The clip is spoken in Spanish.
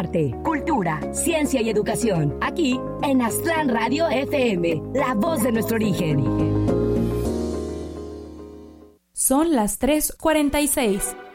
arte, cultura, ciencia y educación. Aquí en Aztlán Radio FM, la voz de nuestro origen. Son las 3:46.